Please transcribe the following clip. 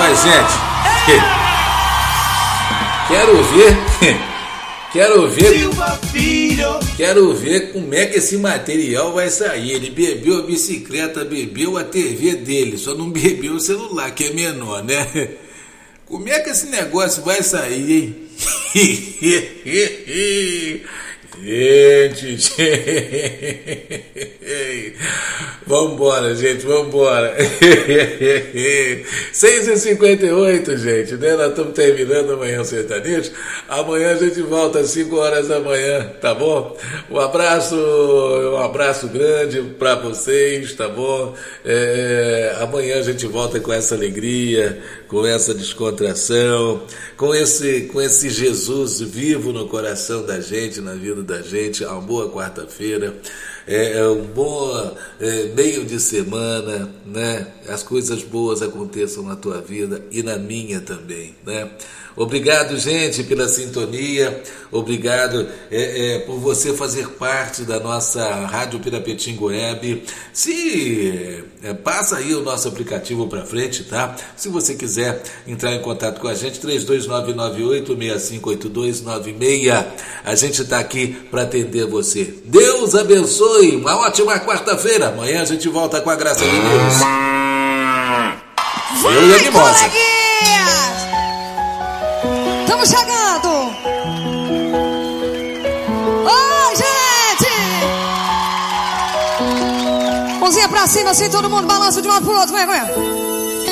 Mas, gente, quero ver como é que esse material vai sair. Ele bebeu a bicicleta, bebeu a TV dele, só não bebeu o celular, que é menor, né? Como é que esse negócio vai sair, hein? Gente, vambora, gente, vambora. 6h58, gente, né? Nós estamos terminando amanhã o sertanejo. Amanhã a gente volta às 5 horas da manhã, tá bom? Um abraço grande para vocês, tá bom? Amanhã a gente volta com essa alegria, com essa descontração, com esse Jesus vivo no coração da gente, na vida da gente. Uma boa quarta-feira, um bom meio de semana, né? As coisas boas aconteçam na tua vida e na minha também, né? Obrigado, gente, pela sintonia. Obrigado por você fazer parte da nossa Rádio Pirapetinga Web. Passa aí o nosso aplicativo para frente, tá? Se você quiser entrar em contato com a gente, 32998-658296. A gente está aqui para atender você. Deus abençoe. Uma ótima quarta-feira. Amanhã a gente volta com a graça de Deus. Eu e a Mimosa. Estamos chegando! Oi, gente! Mãozinha pra cima, assim, todo mundo balança de um lado pro outro, vem.